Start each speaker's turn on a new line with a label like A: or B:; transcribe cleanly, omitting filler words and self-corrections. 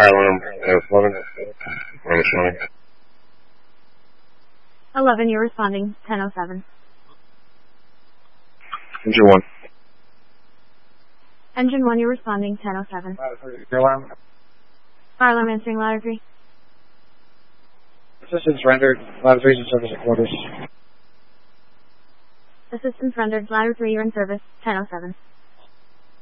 A: Fire alarm 11. I'm responding.
B: 11, you're responding. 1007.
A: Engine 1.
B: Engine 1, you're responding. 1007.
C: Fire alarm.
B: Fire alarm answering ladder 3.
C: Assistance rendered. Ladder 3's in service at quarters.
B: Assistance rendered. Ladder 3, you're in service. 1007.